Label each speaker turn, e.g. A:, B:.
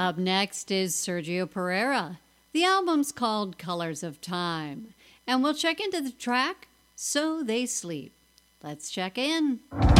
A: Up next is Sergio Pereira. The album's called Colors of Time. And we'll check into the track So They Sleep. Let's check in.